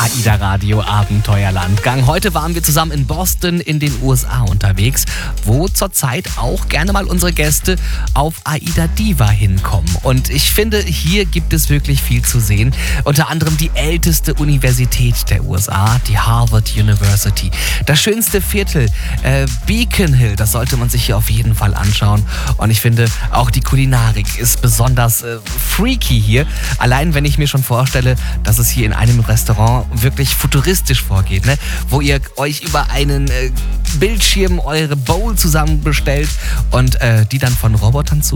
AIDA Radio Abenteuerlandgang. Heute waren wir zusammen in Boston in den USA unterwegs, wo zurzeit auch gerne mal unsere Gäste auf AIDA Diva hinkommen. Und ich finde, hier gibt es wirklich viel zu sehen. Unter anderem die älteste Universität der USA, die Harvard University. Das schönste Viertel, Beacon Hill, das sollte man sich hier auf jeden Fall anschauen. Und ich finde, auch die Kulinarik ist besonders freaky hier. Allein wenn ich mir schon vorstelle, dass es hier in einem Restaurant wirklich futuristisch vorgeht, ne? Wo ihr euch über einen Bildschirm eure Bowl zusammenbestellt und die dann von Robotern